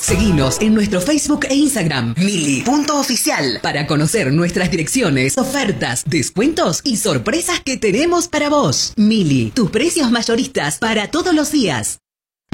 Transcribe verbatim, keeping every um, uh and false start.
Seguinos en nuestro Facebook e Instagram, mili punto oficial, para conocer nuestras direcciones, ofertas, descuentos y sorpresas que tenemos para vos. Mili, tus precios mayoristas para todos los días.